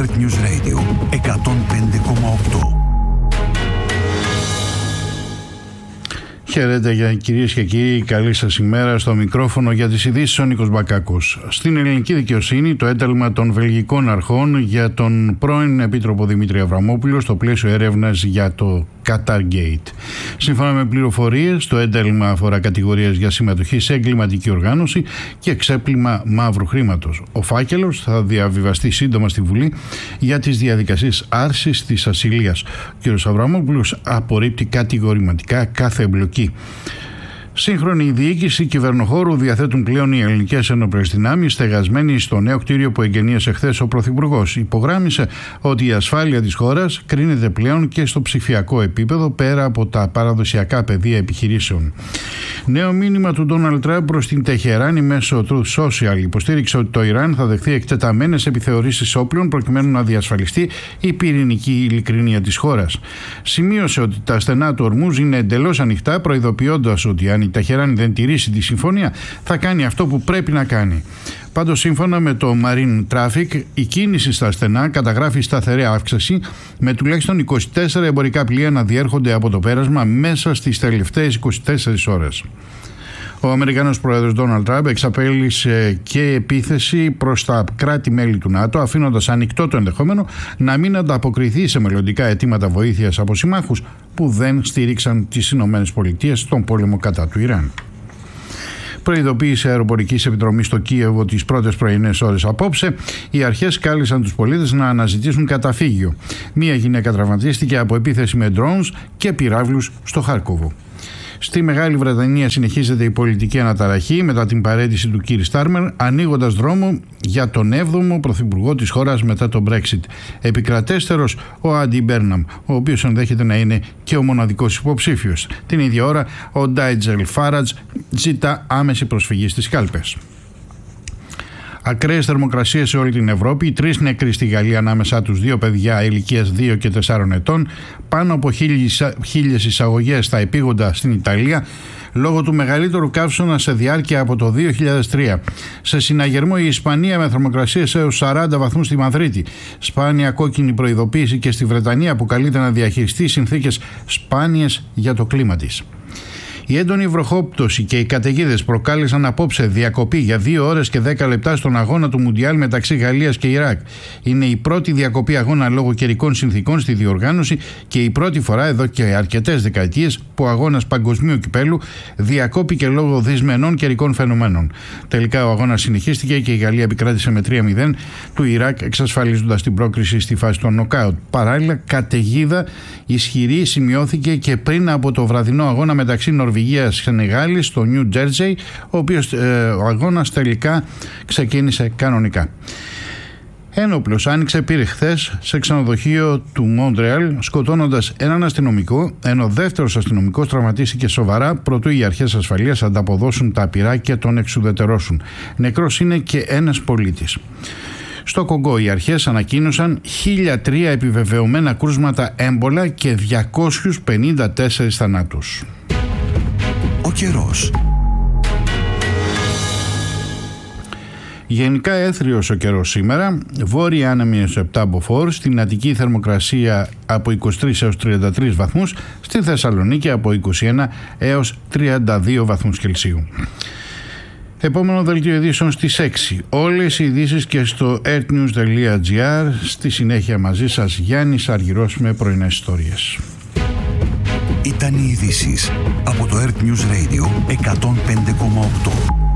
Earth News Radio 105,8. Χαίρετε κυρίες και κύριοι, καλή σας ημέρα. Στο μικρόφωνο για τις ειδήσεις ο Νίκος Μπακάκος. Στην ελληνική δικαιοσύνη, το ένταλμα των βελγικών αρχών για τον πρώην Επίτροπο Δημήτρη Αβραμόπουλο στο πλαίσιο έρευνας για το Qatargate. Σύμφωνα με πληροφορίες, το ένταλμα αφορά κατηγορίες για συμμετοχή σε εγκληματική οργάνωση και ξέπλυμα μαύρου χρήματος. Ο φάκελος θα διαβιβαστεί σύντομα στη Βουλή για τις διαδικασίες άρσης της ασυλίας. Ο κ. Αβραμόπουλος απορρίπτει κατηγορηματικά κάθε εμπλοκή. Σύγχρονη διοίκηση κυβερνοχώρου διαθέτουν πλέον οι ελληνικές ενόπλες δυνάμεις, στεγασμένοι στο νέο κτίριο που εγγενίασε χθες ο Πρωθυπουργός. Υπογράμμισε ότι η ασφάλεια της χώρας κρίνεται πλέον και στο ψηφιακό επίπεδο, πέρα από τα παραδοσιακά πεδία επιχειρήσεων. Νέο μήνυμα του Ντόναλντ Τραμπ προς την Τεχεράνη μέσω του Social υποστήριξε ότι το Ιράν θα δεχθεί εκτεταμένες επιθεωρήσεις όπλων προκειμένου να διασφαλιστεί η πυρηνική ειλικρίνεια της χώρας. Σημείωσε ότι τα στενά του Ορμούζ είναι εντελώς ανοιχτά, προειδοποιώντας ότι αν η Τεχεράνη δεν τηρήσει τη συμφωνία, θα κάνει αυτό που πρέπει να κάνει. Πάντως, σύμφωνα με το Marine Traffic, η κίνηση στα στενά καταγράφει σταθερή αύξηση, με τουλάχιστον 24 εμπορικά πλοία να διέρχονται από το πέρασμα μέσα στις τελευταίες 24 ώρες. Ο Αμερικανός πρόεδρος Ντόναλντ Τραμπ εξαπέλυσε και επίθεση προς τα κράτη-μέλη του ΝΑΤΟ, αφήνοντας ανοιχτό το ενδεχόμενο να μην ανταποκριθεί σε μελλοντικά αιτήματα βοήθειας από συμμάχους που δεν στήριξαν τις ΗΠΑ στον πόλεμο κατά του Ιράν. Προειδοποίηση αεροπορικής επιτρομής στο Κίεβο τις πρώτες πρωινές ώρες απόψε. Οι αρχές κάλεσαν τους πολίτες να αναζητήσουν καταφύγιο. Μία γυναίκα τραυματίστηκε από επίθεση με drones και πυράβλους στο Χάρκοβο. Στη Μεγάλη Βρετανία συνεχίζεται η πολιτική αναταραχή μετά την παραίτηση του κ. Στάρμερ, ανοίγοντας δρόμο για τον 7ο πρωθυπουργό της χώρας μετά το Brexit. Επικρατέστερος ο Άντι Μπέρναμ, ο οποίος ενδέχεται να είναι και ο μοναδικός υποψήφιος. Την ίδια ώρα ο Νάιτζελ Φάρατζ ζητά άμεση προσφυγή στις κάλπες. Ακραίες θερμοκρασίες σε όλη την Ευρώπη, 3 νεκροί στη Γαλλία, ανάμεσά τους 2 παιδιά ηλικίας 2 και 4 ετών, πάνω από 1.000 εισαγωγές στα επίγοντα στην Ιταλία, λόγω του μεγαλύτερου καύσωνα σε διάρκεια από το 2003. Σε συναγερμό η Ισπανία με θερμοκρασίες έως 40 βαθμούς στη Μαδρίτη. Σπάνια κόκκινη προειδοποίηση και στη Βρετανία που καλείται να διαχειριστεί συνθήκες σπάνιες για το κλίμα της. Η έντονη βροχόπτωση και οι καταιγίδες προκάλεσαν απόψε διακοπή για 2 ώρες και 10 λεπτά στον αγώνα του Μουντιάλ μεταξύ Γαλλίας και Ιράκ. Είναι η πρώτη διακοπή αγώνα λόγω καιρικών συνθήκων στη διοργάνωση και η πρώτη φορά εδώ και αρκετές δεκαετίες που ο αγώνας παγκοσμίου κυπέλου διακόπηκε λόγω δυσμενών καιρικών φαινομένων. Τελικά ο αγώνας συνεχίστηκε και η Γαλλία επικράτησε με 3-0 του Ιράκ, εξασφαλίζοντας την πρόκριση στη φάση των νοκάουτ. Παράλληλα, καταιγίδα ισχυρή σημειώθηκε και πριν από το βραδινό αγώνα μεταξύ Νορβηγίας-Σενεγάλης στο Νιου Τζέρτζεϊ, ο οποίος ο αγώνας τελικά ξεκίνησε κανονικά. Ένοπλος άνοιξε πύρη χθες σε ξενοδοχείο του Μόντρεαλ, σκοτώνοντας έναν αστυνομικό, ενώ ο δεύτερος αστυνομικός τραυματίστηκε σοβαρά προτού οι αρχές ασφαλείας ανταποδώσουν τα πυρά και τον εξουδετερώσουν. Νεκρός είναι και ένας πολίτης. Στο Κογκό οι αρχές ανακοίνωσαν 1.003 επιβεβαιωμένα κρούσματα έμπολα και 254 θανάτους. Ο καιρός. Γενικά έθριος ο καιρός σήμερα, βόρεια άνεμη έως 7 μποφόρ, στην Αττική θερμοκρασία από 23 έως 33 βαθμούς, στη Θεσσαλονίκη από 21 έως 32 βαθμούς Κελσίου. Επόμενο δελτίο ειδήσεων στις 6. Όλες οι ειδήσεις και στο earthnews.gr. Στη συνέχεια μαζί σας Γιάννης Αργυρός με πρωινές ιστορίες. Ήταν οι ειδήσεις από το Earth News Radio 105,8.